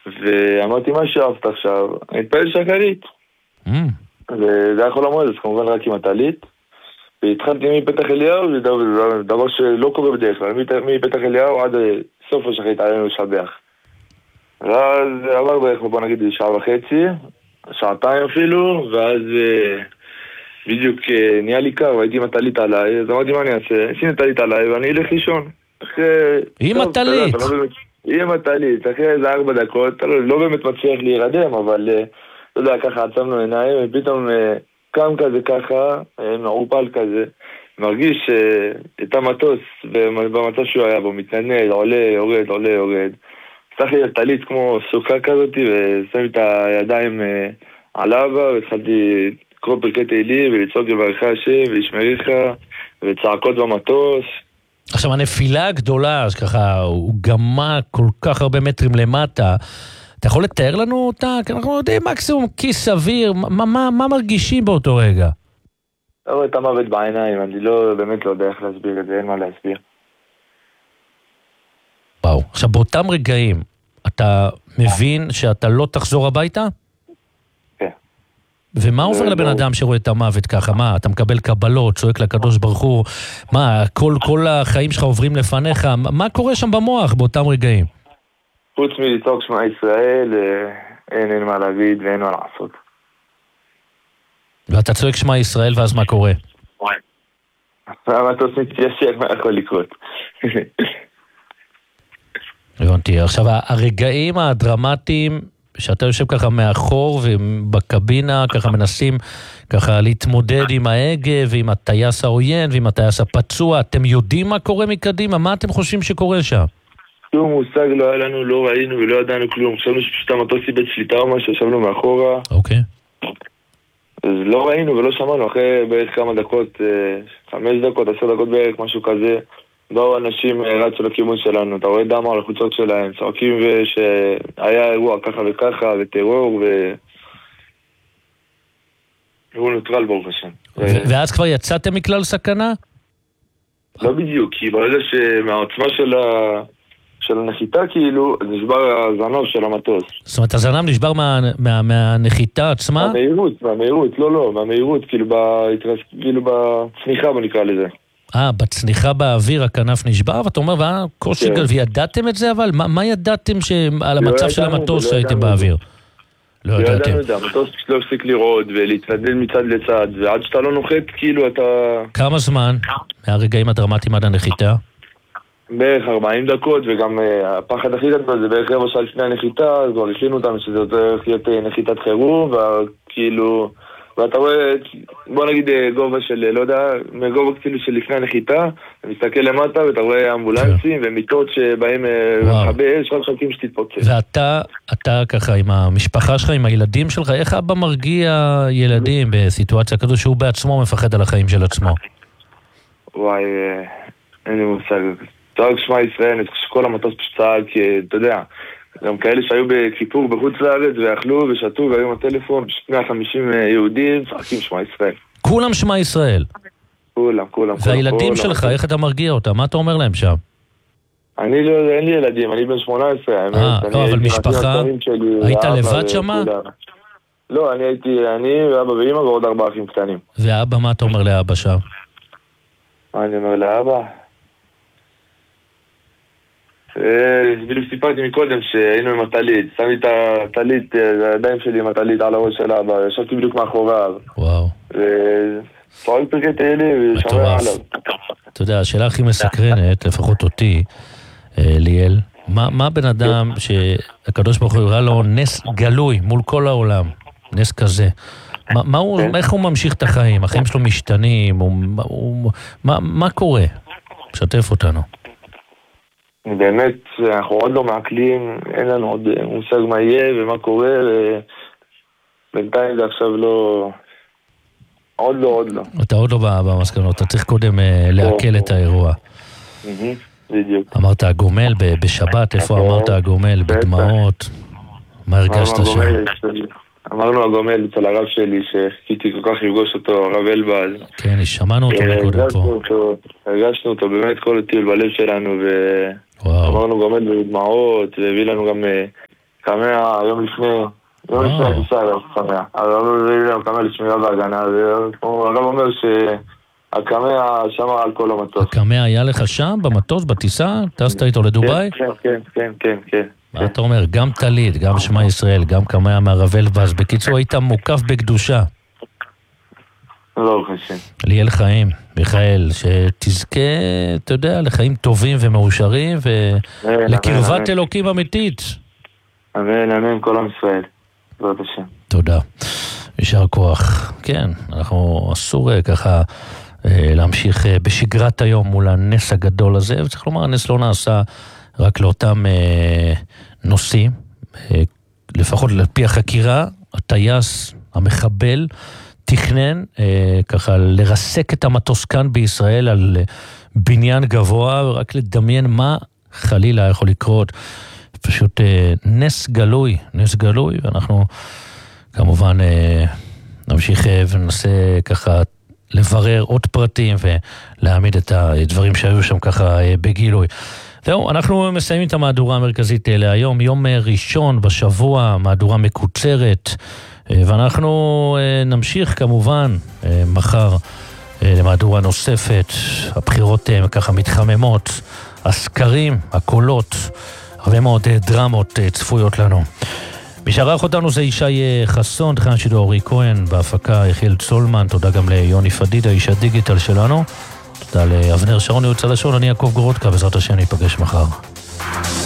ואמרתי, מה שאהבת עכשיו? אני אתפעל שחרית. וזה היה חול המועד, אז כמובן רק עם הטלית. והתחלתי מפתח אליהו, זה דבר שלא קורה בדרך כלל. מפתח אליהו עד סוף השחרית עלינו לשבח. ואז עבר בערך, בוא נגיד, שעה וחצי, שעתיים אפילו, ואז בדיוק נהיה לי קר, והייתי עם הטלית עליי, אז אמרתי מה אני אעשה? שים את הטלית עליי ואני אלך לישון. עם הטלית? עם הטלית, אחרי איזה 4 דקות, לא באמת מצליח להירדם, אבל אתה יודע, ככה עצמנו עיניים, ופתאום קם כזה ככה, מעורפל כזה, מרגיש את המטוס במצב שהוא היה בו, מתנדנד, עולה, יורד, עולה, יורד. פתח לי הטלית כמו סוכה כזאת, ושם את הידיים עליו, והתחלתי לקרוא פרקי תהילים, ולצעוק לברך השם, ולשמריך, וצעקות במטוס. עכשיו, הנפילה הגדולה, אז ככה, הוא גמה כל כך הרבה מטרים למטה, אתה יכול לתאר לנו אותה? כי אנחנו יודעים מקסימום כיס סביר, מה מרגישים באותו רגע? לא רואה את המוות בעיניים, אני באמת לא יודע איך להסביר את זה, אין מה להסביר. וואו, עכשיו באותם רגעים, אתה מבין שאתה לא תחזור הביתה? כן. ומה עובר לבן אדם שרואה את המוות ככה? מה, אתה מקבל קבלות, צועק לקדוש ברוך הוא, מה, כל החיים שלך עוברים לפניך, מה קורה שם במוח באותם רגעים? חוץ מלצעוק שמע ישראל, אין מה להגיד ואין מה לעשות. ואתה צועק שמע ישראל ואז מה קורה? המטוס מתיישב, מה יכול לקרות? הבנתי, עכשיו הרגעים הדרמטיים שאתה יושב ככה מאחור ובקבינה ככה מנסים ככה להתמודד עם ההגה ועם הטייס העוין ועם הטייס הפצוע, אתם יודעים מה קורה מקדימה? מה אתם חושבים שקורה שם? שום מושג לא היה לנו, לא ראינו ולא ידענו כלום. חשבנו שפשוט המטוס איבד שליטה או משהו, ישבנו מאחורה. אוקיי. אז לא ראינו ולא שמענו, אחרי בערך כמה דקות, 5 דקות, 10 דקות בערך, משהו כזה. באו אנשים רצו לכיוון שלנו, אתה רואה דם על החוצות שלהם, צועקים שהיה אירוע ככה וככה, וטרור, הוא נוטרל ברוך השם. ואז כבר יצאתם מכלל סכנה? לא בדיוק, כי ברגע שמהעוצמה של הנחיתה כאילו, נשבר הזנב של המטוס. זאת אומרת, הזנב נשבר מהנחיתה עצמה? מהמהירות, כאילו בצניחה בוא נקרא לזה. בצניחה באוויר הכנף נשבר, ואתה אומר, קושי גל, וידעתם את זה אבל? מה ידעתם על המצב של המטוס שהייתם באוויר? לא ידעתם. המטוס לא הפסיק לרעוד ולהתנדל מצד לצד, ועד שאתה לא נוחת, כאילו אתה... כמה זמן מהרגעים הדרמטיים עד הנחיתה? בערך 40 דקות, וגם הפחד הכי גדול זה בערך 4 שעה לפני הנחיתה, אז כבר הכינו אותם שזה הולך להיות נחיתת חירום, וכאילו... ואתה רואה, בוא נגיד גובה של, לא יודע, מגובה כאילו של לפני הנחיתה, אתה מסתכל למטה ואתה רואה אמבולנסים ומיטות שבאים מחבי אש, רק חלקים שתתפוצץ. ואתה ככה עם המשפחה שלך, עם הילדים שלך, איך אבא מרגיע ילדים בסיטואציה כזו שהוא בעצמו מפחד על החיים של עצמו? וואי, אין לי מושג. צועק שמע ישראל, כל המטוס פשצעק, אתה יודע, גם כאלה שהיו בכיפור בחוץ לארץ ואכלו ושתו והיו הטלפון, 150 יהודים, צועקים שמע ישראל. כולם שמע ישראל? כולם. והילדים שלך, איך אתה מרגיע אותם? מה אתה אומר להם שם? אין לי ילדים, אני בן 18. לא, אבל משפחה, היית לבד שמה? לא, אני ואבא ואמא ועוד 4 אחים קטנים. ואבא, מה אתה אומר לאבא שם? מה אני אומר לאבא? בדיוק סיפרתי מקודם שהיינו עם הטלית, שמתי את הטלית, הידיים שלי עם הטלית על הראש של אבא, ישבתי בדיוק מאחוריו. וואו. ופועל פרקי תהילים ושומע עליו. אתה יודע, השאלה הכי מסקרנת, לפחות אותי, ליאל, מה בן אדם שהקדוש ברוך הוא הראה לו נס גלוי מול כל העולם, נס כזה, איך הוא ממשיך את החיים? החיים שלו משתנים, מה קורה? שתף אותנו. באמת, אנחנו עוד לא מעכלים, אין לנו עוד מושג מה יהיה ומה קורה, ובינתיים זה עכשיו לא... עוד לא. אתה עוד לא במסקנות, אתה צריך קודם להקל את האירוע. בדיוק. אמרת הגומל בשבת, איפה אמרת הגומל? בדמעות? מה הרגשת שם? אמרנו הגומל אצל הרב שלי, שחיכיתי כל כך לפגוש אותו, הרב אלבז. כן, שמענו אותו מקודם פה. הרגשנו אותו באמת כל הטיול בלב שלנו, ואמרנו גומל בדמעות, והביא לנו גם קמע יום לפני הטיסה לא קמע. אבל הוא קמע לשמירה והגנה, הרב אומר שהקמע שמר על כל המטוס. הקמע היה לך שם במטוס, בטיסה? טסת איתו לדוביי? כן. מה אתה אומר? גם טלית, גם שמע ישראל, גם קמע מהרב אלבז. בקיצור, היית מוקף בקדושה. לא חשב. ליאל חיים, מיכאל, שתזכה, אתה יודע, לחיים טובים ומאושרים ולקרבת אלוקים אמיתית. אמן, כל עם ישראל. בעזרת השם. תודה. יישר כוח. כן, אנחנו אסור ככה להמשיך בשגרת היום מול הנס הגדול הזה, וצריך לומר, הנס לא נעשה רק לאותם נושאים, לפחות לפי החקירה, הטייס, המחבל, תכנן ככה לרסק את המטוס כאן בישראל על בניין גבוה, ורק לדמיין מה חלילה יכול לקרות. פשוט נס גלוי, ואנחנו כמובן נמשיך וננסה ככה לברר עוד פרטים ולהעמיד את הדברים שהיו שם ככה בגילוי. זהו, אנחנו מסיימים את המהדורה המרכזית להיום, יום ראשון בשבוע, מהדורה מקוצרת, ואנחנו נמשיך כמובן מחר למהדורה נוספת. הבחירות ככה מתחממות, הסקרים, הקולות, הרבה מאוד דרמות צפויות לנו. מי שערך אותנו זה ישי חסון, תכנן השידור אורי כהן, בהפקה יחיאל צולמן, תודה גם ליוני פדידה, איש הדיגיטל שלנו, תודה לאבנר שרון, ייעוץ הלשון, אני יעקב גורודקה, בעזרת השם ניפגש מחר.